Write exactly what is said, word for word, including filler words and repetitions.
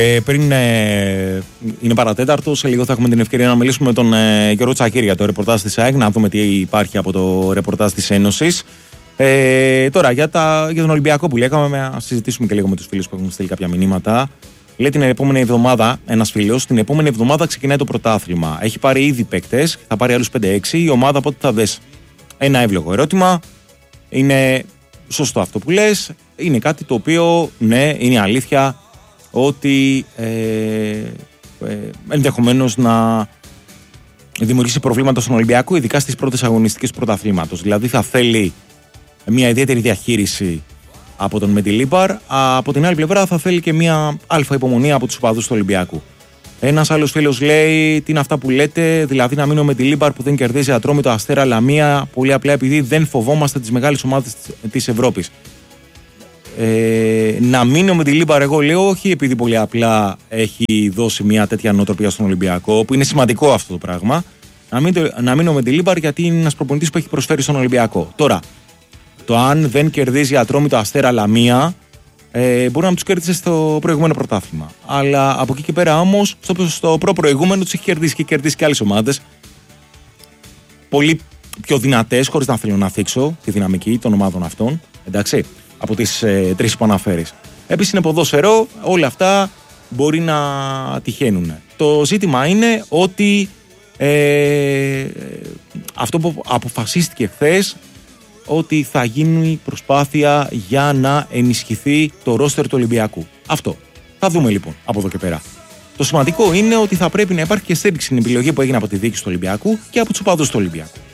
Ε, πριν ε, είναι παρατέταρτο, σε λίγο θα έχουμε την ευκαιρία να μιλήσουμε με τον ε, Γιώργο Τσακίρη για το ρεπορτάζ της ΑΕΚ, να δούμε τι υπάρχει από το ρεπορτάζ της Ένωσης. Ε, τώρα για, τα, για τον Ολυμπιακό που λέγαμε, να συζητήσουμε και λίγο με τους φίλους που έχουν στείλει κάποια μηνύματα. Λέει την επόμενη εβδομάδα, ένας φίλος, την επόμενη εβδομάδα ξεκινάει το πρωτάθλημα. Έχει πάρει ήδη παίκτες, θα πάρει άλλους πέντε έξι. Η ομάδα πότε θα δες? Ένα εύλογο ερώτημα. Είναι σωστό αυτό που λες. Είναι κάτι το οποίο, ναι, είναι αλήθεια ότι ε, ε, ενδεχομένως να δημιουργήσει προβλήματα στον Ολυμπιακό, ειδικά στις πρώτες αγωνιστικές πρωταθλήματος. Δηλαδή θα θέλει μια ιδιαίτερη διαχείριση από τον Μεντιλίμπαρ, από την άλλη πλευρά θα θέλει και μια αλφα υπομονή από τους οπαδούς του Ολυμπιακού. Ένας άλλος φίλος λέει: τι είναι αυτά που λέτε, δηλαδή να μείνει ο Μεντιλίμπαρ που δεν κερδίζει Ατρόμητο, Αστέρα, Λαμία, πολύ απλά επειδή δεν φοβόμαστε τις μεγάλες ομάδες της Ευρώπης. Ε, να μείνει ο Μεντιλίμπαρ, εγώ λέω, όχι επειδή πολύ απλά έχει δώσει μια τέτοια νοοτροπία στον Ολυμπιακό, που είναι σημαντικό αυτό το πράγμα. Να μείνει, να μείνει ο Μεντιλίμπαρ γιατί είναι ένας προπονητής που έχει προσφέρει στον Ολυμπιακό. Τώρα, το αν δεν κερδίζει Ατρόμητο, Αστέρα, Λαμία, ε, μπορεί να τους κέρδισε στο προηγούμενο πρωτάθλημα. Αλλά από εκεί και πέρα όμως, στο, στο προ-προηγούμενο τους έχει κερδίσει και κερδίσει και άλλες ομάδες. Πολύ πιο δυνατές, χωρίς να θέλω να θίξω τη δυναμική των ομάδων αυτών. Εντάξει, από τις ε, τρεις που αναφέρεις. Επίσης είναι ποδόσφαιρο, όλα αυτά μπορεί να τυχαίνουν. Το ζήτημα είναι ότι ε, αυτό που αποφασίστηκε χθες, ότι θα γίνει προσπάθεια για να ενισχυθεί το ρόστερ του Ολυμπιακού. Αυτό. Θα δούμε λοιπόν από εδώ και πέρα. Το σημαντικό είναι ότι θα πρέπει να υπάρχει και στήριξη στην επιλογή που έγινε από τη διοίκηση του Ολυμπιακού και από τους οπαδούς του Ολυμπιακού.